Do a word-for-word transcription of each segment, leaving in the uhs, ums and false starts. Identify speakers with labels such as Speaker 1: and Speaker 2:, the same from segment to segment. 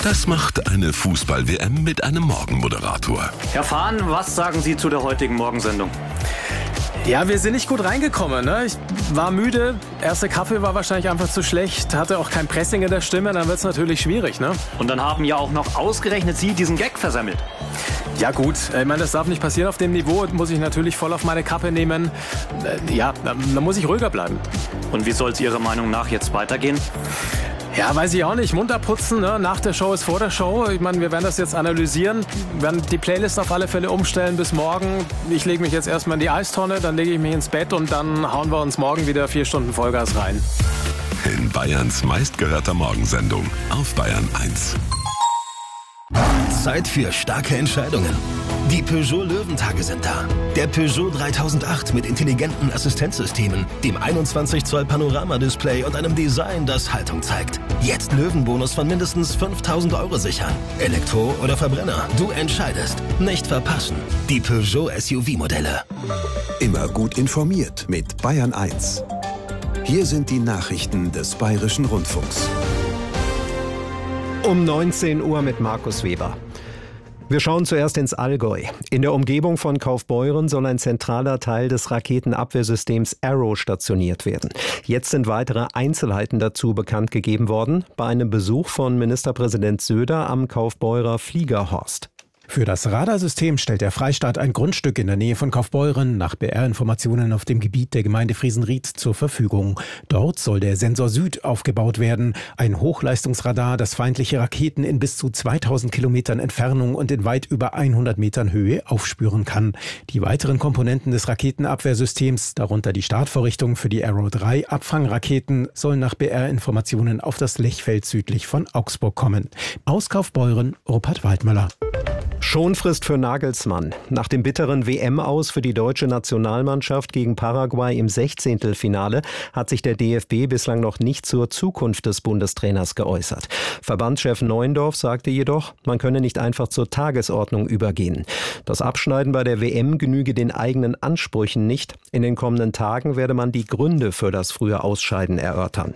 Speaker 1: Das macht eine Fußball-W M mit einem Morgenmoderator.
Speaker 2: Herr Fahn, was sagen Sie zu der heutigen Morgensendung?
Speaker 3: Ja, wir sind nicht gut reingekommen. Ne? Ich war müde, erster Kaffee war wahrscheinlich einfach zu schlecht, hatte auch kein Pressing in der Stimme, dann wird es natürlich schwierig. Ne?
Speaker 2: Und dann haben ja auch noch ausgerechnet Sie diesen Gag versemmelt.
Speaker 3: Ja gut, ich meine, das darf nicht passieren auf dem Niveau, muss ich natürlich voll auf meine Kappe nehmen. Ja, da muss ich ruhiger bleiben.
Speaker 2: Und wie soll es Ihrer Meinung nach jetzt weitergehen?
Speaker 3: Ja, weiß ich auch nicht. Munter putzen, ne? Nach der Show ist vor der Show. Ich meine, wir werden das jetzt analysieren, werden die Playlist auf alle Fälle umstellen bis morgen. Ich lege mich jetzt erstmal in die Eistonne, dann lege ich mich ins Bett und dann hauen wir uns morgen wieder vier Stunden Vollgas rein.
Speaker 1: In Bayerns meistgehörter Morgensendung auf Bayern eins.
Speaker 4: Zeit für starke Entscheidungen. Die Peugeot Löwentage sind da. Der Peugeot dreitausendacht mit intelligenten Assistenzsystemen, dem einundzwanzig Zoll Panoramadisplay und einem Design, das Haltung zeigt. Jetzt Löwenbonus von mindestens fünftausend Euro sichern. Elektro oder Verbrenner, du entscheidest. Nicht verpassen. Die Peugeot S U V-Modelle.
Speaker 5: Immer gut informiert mit Bayern eins. Hier sind die Nachrichten des Bayerischen Rundfunks.
Speaker 6: Um neunzehn Uhr mit Markus Weber. Wir schauen zuerst ins Allgäu. In der Umgebung von Kaufbeuren soll ein zentraler Teil des Raketenabwehrsystems Arrow stationiert werden. Jetzt sind weitere Einzelheiten dazu bekannt gegeben worden bei einem Besuch von Ministerpräsident Söder am Kaufbeurer Fliegerhorst.
Speaker 7: Für das Radarsystem stellt der Freistaat ein Grundstück in der Nähe von Kaufbeuren nach B R-Informationen auf dem Gebiet der Gemeinde Friesenried zur Verfügung. Dort soll der Sensor Süd aufgebaut werden, ein Hochleistungsradar, das feindliche Raketen in bis zu zweitausend Kilometern Entfernung und in weit über hundert Metern Höhe aufspüren kann. Die weiteren Komponenten des Raketenabwehrsystems, darunter die Startvorrichtung für die Arrow drei Abfangraketen, sollen nach B R-Informationen auf das Lechfeld südlich von Augsburg kommen. Aus Kaufbeuren, Rupert Waldmüller.
Speaker 6: Schonfrist für Nagelsmann. Nach dem bitteren W M-Aus für die deutsche Nationalmannschaft gegen Paraguay im Sechzehntelfinale hat sich der D F B bislang noch nicht zur Zukunft des Bundestrainers geäußert. Verbandschef Neuendorf sagte jedoch, man könne nicht einfach zur Tagesordnung übergehen. Das Abschneiden bei der W M genüge den eigenen Ansprüchen nicht. In den kommenden Tagen werde man die Gründe für das frühe Ausscheiden erörtern.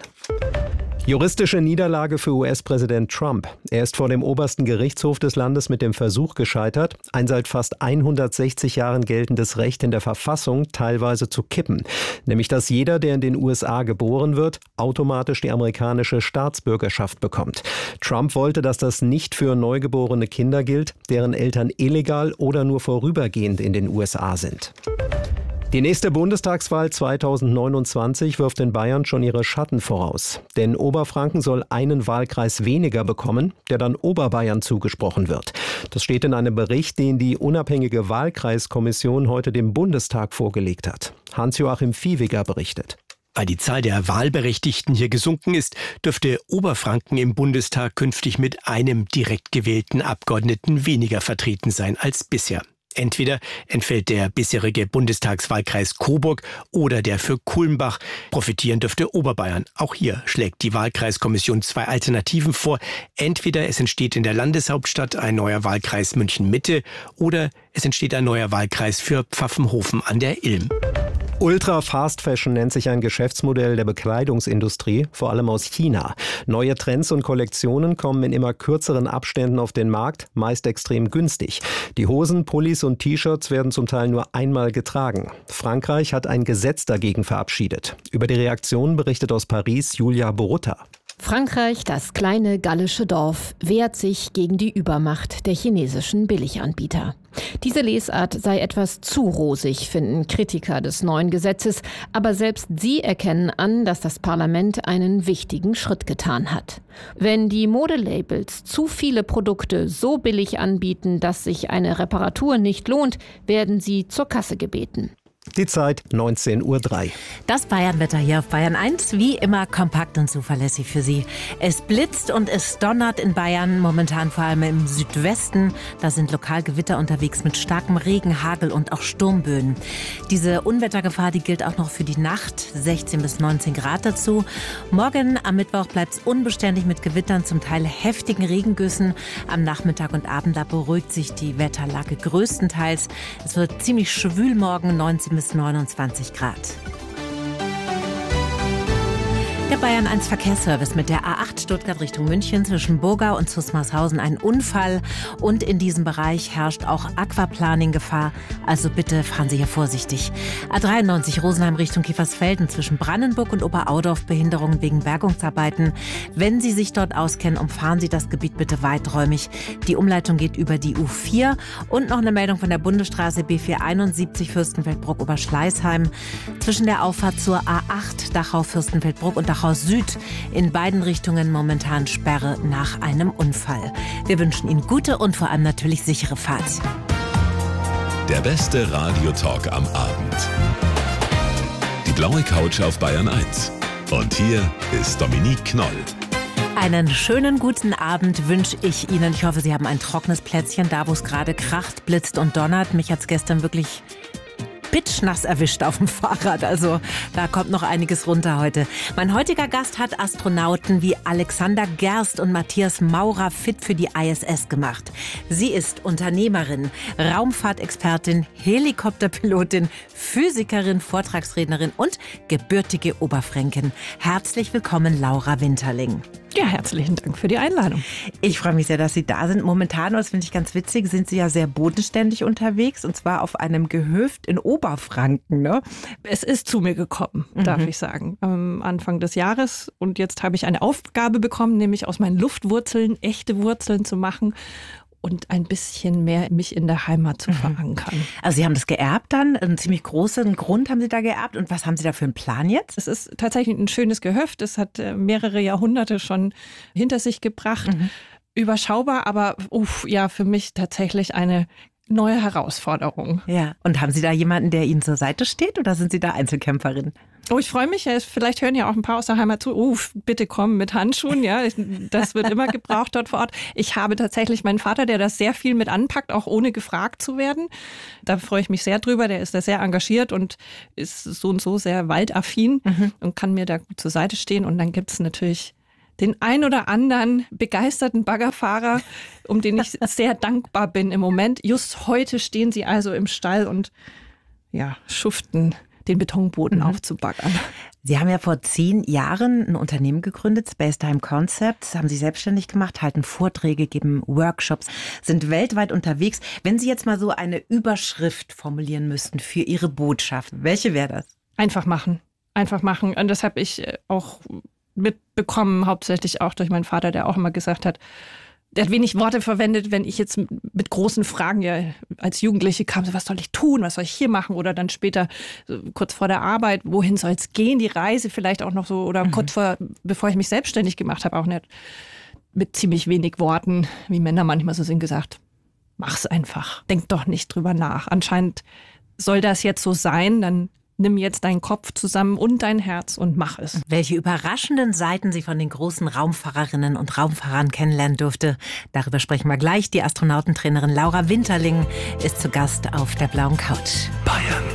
Speaker 6: Juristische Niederlage für U S-Präsident Trump. Er ist vor dem obersten Gerichtshof des Landes mit dem Versuch gescheitert, ein seit fast hundertsechzig Jahren geltendes Recht in der Verfassung teilweise zu kippen. Nämlich, dass jeder, der in den U S A geboren wird, automatisch die amerikanische Staatsbürgerschaft bekommt. Trump wollte, dass das nicht für neugeborene Kinder gilt, deren Eltern illegal oder nur vorübergehend in den U S A sind. Die nächste Bundestagswahl zweitausendneunundzwanzig wirft in Bayern schon ihre Schatten voraus. Denn Oberfranken soll einen Wahlkreis weniger bekommen, der dann Oberbayern zugesprochen wird. Das steht in einem Bericht, den die unabhängige Wahlkreiskommission heute dem Bundestag vorgelegt hat. Hans-Joachim Viehweger berichtet.
Speaker 8: Weil die Zahl der Wahlberechtigten hier gesunken ist, dürfte Oberfranken im Bundestag künftig mit einem direkt gewählten Abgeordneten weniger vertreten sein als bisher. Entweder entfällt der bisherige Bundestagswahlkreis Coburg oder der für Kulmbach. Profitieren dürfte Oberbayern. Auch hier schlägt die Wahlkreiskommission zwei Alternativen vor. Entweder es entsteht in der Landeshauptstadt ein neuer Wahlkreis München-Mitte oder es entsteht ein neuer Wahlkreis für Pfaffenhofen an der Ilm.
Speaker 6: Ultra Fast Fashion nennt sich ein Geschäftsmodell der Bekleidungsindustrie, vor allem aus China. Neue Trends und Kollektionen kommen in immer kürzeren Abständen auf den Markt, meist extrem günstig. Die Hosen, Pullis und T-Shirts werden zum Teil nur einmal getragen. Frankreich hat ein Gesetz dagegen verabschiedet. Über die Reaktion berichtet aus Paris Julia Borutta.
Speaker 9: Frankreich, das kleine gallische Dorf, wehrt sich gegen die Übermacht der chinesischen Billiganbieter. Diese Lesart sei etwas zu rosig, finden Kritiker des neuen Gesetzes. Aber selbst sie erkennen an, dass das Parlament einen wichtigen Schritt getan hat. Wenn die Modelabels zu viele Produkte so billig anbieten, dass sich eine Reparatur nicht lohnt, werden sie zur Kasse gebeten.
Speaker 6: Die Zeit neunzehn Uhr drei.
Speaker 10: Das Bayernwetter hier auf Bayern eins, wie immer kompakt und zuverlässig für Sie. Es blitzt und es donnert in Bayern, momentan vor allem im Südwesten. Da sind lokal Gewitter unterwegs mit starkem Regen, Hagel und auch Sturmböen. Diese Unwettergefahr, die gilt auch noch für die Nacht, sechzehn bis neunzehn Grad dazu. Morgen am Mittwoch bleibt es unbeständig mit Gewittern, zum Teil heftigen Regengüssen. Am Nachmittag und Abend, da beruhigt sich die Wetterlage größtenteils. Es wird ziemlich schwül morgen, neunzehn bis neunundzwanzig Grad. Der Bayern eins Verkehrsservice mit der A acht Stuttgart Richtung München zwischen Burgau und Zusmarshausen ein Unfall. Und in diesem Bereich herrscht auch Aquaplaning-Gefahr. Also bitte fahren Sie hier vorsichtig. A dreiundneunzig Rosenheim Richtung Kiefersfelden zwischen Brandenburg und Oberaudorf Behinderungen wegen Bergungsarbeiten. Wenn Sie sich dort auskennen, umfahren Sie das Gebiet bitte weiträumig. Die Umleitung geht über die U vier. Und noch eine Meldung von der Bundesstraße B vierhunderteinundsiebzig Fürstenfeldbruck-Oberschleißheim. Zwischen der Auffahrt zur A acht Dachau-Fürstenfeldbruck und Dachau Süd in beiden Richtungen momentan Sperre nach einem Unfall. Wir wünschen Ihnen gute und vor allem natürlich sichere Fahrt.
Speaker 1: Der beste Radiotalk am Abend. Die blaue Couch auf Bayern eins. Und hier ist Dominique Knoll.
Speaker 10: Einen schönen guten Abend wünsche ich Ihnen. Ich hoffe, Sie haben ein trockenes Plätzchen, da wo es gerade kracht, blitzt und donnert. Mich hat es gestern wirklich pitschnass erwischt auf dem Fahrrad. Also da kommt noch einiges runter heute. Mein heutiger Gast hat Astronauten wie Alexander Gerst und Matthias Maurer fit für die I S S gemacht. Sie ist Unternehmerin, Raumfahrtexpertin, Helikopterpilotin, Physikerin, Vortragsrednerin und gebürtige Oberfränkin. Herzlich willkommen, Laura Winterling.
Speaker 11: Ja, herzlichen Dank für die Einladung.
Speaker 10: Ich freue mich sehr, dass Sie da sind. Momentan, das finde ich ganz witzig, sind Sie ja sehr bodenständig unterwegs und zwar auf einem Gehöft in Oberfranken, ne?
Speaker 11: Es ist zu mir gekommen, mhm. darf ich sagen, am Anfang des Jahres. Und jetzt habe ich eine Aufgabe bekommen, nämlich aus meinen Luftwurzeln echte Wurzeln zu machen und ein bisschen mehr mich in der Heimat zu verankern.
Speaker 10: Also Sie haben das geerbt dann, einen ziemlich großen Grund haben Sie da geerbt. Und was haben Sie da für einen Plan jetzt?
Speaker 11: Es ist tatsächlich ein schönes Gehöft. Es hat mehrere Jahrhunderte schon hinter sich gebracht. Mhm. Überschaubar, aber uff, ja, für mich tatsächlich eine neue Herausforderung.
Speaker 10: Ja. Und haben Sie da jemanden, der Ihnen zur Seite steht oder sind Sie da Einzelkämpferin?
Speaker 11: Oh, ich freue mich. Vielleicht hören ja auch ein paar aus der Heimat zu. Uh, bitte kommen mit Handschuhen. Ja, das wird immer gebraucht dort vor Ort. Ich habe tatsächlich meinen Vater, der das sehr viel mit anpackt, auch ohne gefragt zu werden. Da freue ich mich sehr drüber. Der ist da sehr engagiert und ist so und so sehr waldaffin mhm. und kann mir da gut zur Seite stehen. Und dann gibt es natürlich den ein oder anderen begeisterten Baggerfahrer, um den ich sehr dankbar bin im Moment. Just heute stehen sie also im Stall und ja, schuften, den Betonboden mhm. aufzubaggern.
Speaker 10: Sie haben ja vor zehn Jahren ein Unternehmen gegründet, Spacetime Concepts, haben Sie selbstständig gemacht, halten Vorträge, geben Workshops, sind weltweit unterwegs. Wenn Sie jetzt mal so eine Überschrift formulieren müssten für Ihre Botschaft, welche wäre das?
Speaker 11: Einfach machen. Einfach machen. Und das habe ich auch mitbekommen, hauptsächlich auch durch meinen Vater, der auch immer gesagt hat, der hat wenig Worte verwendet, wenn ich jetzt mit großen Fragen ja als Jugendliche kam, so, was soll ich tun, was soll ich hier machen oder dann später so kurz vor der Arbeit, wohin soll es gehen, die Reise vielleicht auch noch so oder mhm. kurz vor, bevor ich mich selbstständig gemacht habe, auch nicht mit ziemlich wenig Worten, wie Männer manchmal so sind, gesagt, mach's einfach, denk doch nicht drüber nach. Anscheinend soll das jetzt so sein, dann nimm jetzt deinen Kopf zusammen und dein Herz und mach es.
Speaker 10: Welche überraschenden Seiten sie von den großen Raumfahrerinnen und Raumfahrern kennenlernen durfte, darüber sprechen wir gleich. Die Astronautentrainerin Laura Winterling ist zu Gast auf der blauen Couch.
Speaker 1: Bayern